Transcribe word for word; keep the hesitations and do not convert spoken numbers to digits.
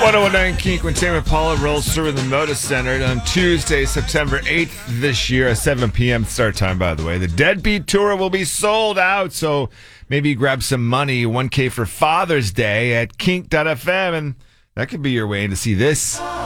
one oh nine Kink when Tame Impala rolls through in the Moda Center on Tuesday, September eighth this year, a seven p.m. start time, by the way. The Deadbeat Tour will be sold out, so maybe grab some money, one K for Father's Day at kink dot f m, and that could be your way in to see this.